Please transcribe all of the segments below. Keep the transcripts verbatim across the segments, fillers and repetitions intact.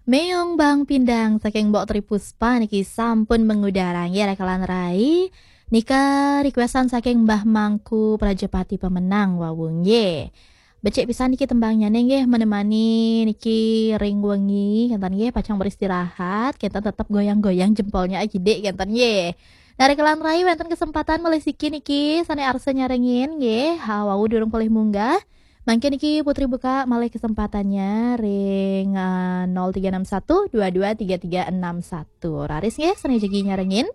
Meong Bang Pindang saking Mbok Tri Puspa niki sampun mengudara nggih rekalan rai. Nika requestan saking Mbah Mangku Prajapati pemenang wawung nggih. Becik pisan niki tembangnya nggih menemani niki ring wengi kenten nggih pacang beristirahat, kenten tetep goyang-goyang jempolnya ajidik kenten nggih. Nah rekalan rai wonten kesempatan mulai siki niki sane arsa nyarengin nggih, wau durung polih munggah. Mangke niki Putri buka malih kesempatannya ring uh, nol tiga enam satu dua dua tiga tiga enam satu. Raris nggih sane jegi nyarengin.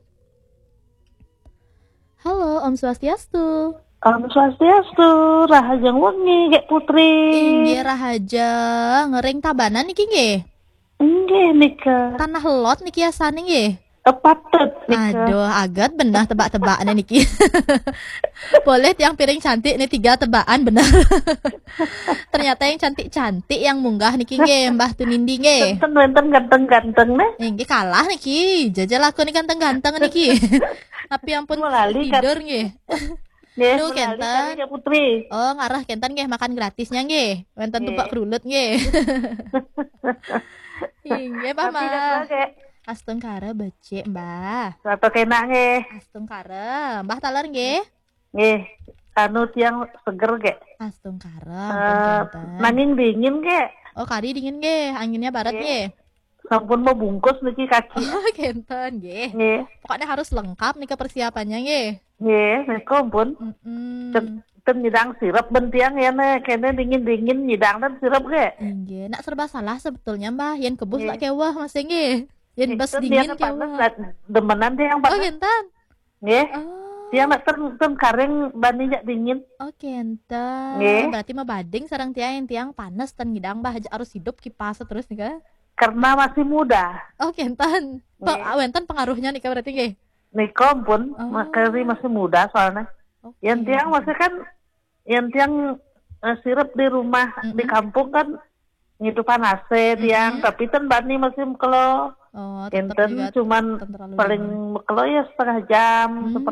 Halo Om Swastiastu. Om Swastiastu, rahajeng wengi Kek Putri. Inggih rahaja ngering tabanan niki nggih. Nggih nika. Tanah lot niki asane nggih. Tepatet nika. Aduh, agak benar tebak-tebakan niki. Boleh tiang piring cantik nih tiga tebakan benar. Ternyata yang cantik-cantik yang munggah niki nggih, Mbah Tunindi nggih. Ganteng wenten ganteng-ganteng nih. Nggih kalah niki. Jajal aku nih ganteng-ganteng niki. Tapi ampun tidur nggih. Nggih, Duh kenten. Kek Putri. Oh, ngarah kenten nggih makan gratisnya nggih. Wenten tebak kerulut nggih. Nggih, Pak Mah. Astung kare becik, Mbah. Satu kena nggih. Astung kare. Mbah taler nggih. Nggih. Anu tiang seger kek. Astung kare. Uh, nanging dingin kek. Oh, kari dingin nggih. Anginnya barat nggih. Sampun mau bungkus niki kaki. Oh, kenten nggih. Nggih. Pokoknya harus lengkap nih persiapannya nggih. Nggih, nika pun. Heeh. Ten nyidang sirup bentiang ya nih, kene dingin-dingin nyidang dan sirup kek. Nggih, nak serba salah sebetulnya, Mbah. Yen kebus lak kewah Mas nggih. Yen bas dingin kewah. Demenan dia yang panas. Oh, kenten. Nggih. Oh. Dia nak ten ten kareng bani jak dingin. Oh, kenten. Berarti mah bading sareng tiang yang tiang panas ten ngidang Mbah harus hidup kipas terus nih kan. Karena masih muda. Oh, kenten. Wenten pengaruhnya nih berarti nggih. Nika pun oh. Makari masih muda soalnya. Okay. Yang tiang masih kan yang tiang uh, sirup di rumah mm-hmm. di kampung kan ngidupan A C tiang mm-hmm. tapi ten bani masih kalau oh, enten cuman paling kalau ya setengah jam mm-hmm.